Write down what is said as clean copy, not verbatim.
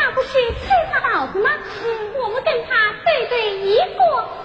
他不是催他刀子吗？我们跟他对对一过。